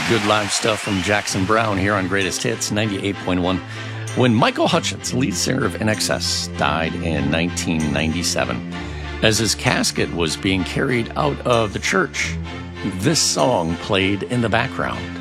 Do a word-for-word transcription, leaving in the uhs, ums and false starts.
Good live stuff from Jackson Browne here on Greatest Hits ninety-eight point one. When Michael Hutchence, lead singer of I N X S, died in nineteen ninety-seven, as his casket was being carried out of the church, this song played in the background.